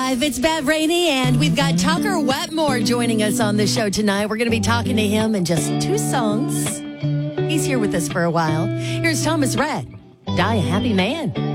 5. It's Bev Rainey, and we've got Tucker Wetmore joining us on the show tonight. We're going to be talking to him in just 2 songs. He's here with us for a while. Here's Thomas Rhett, Die a Happy Man.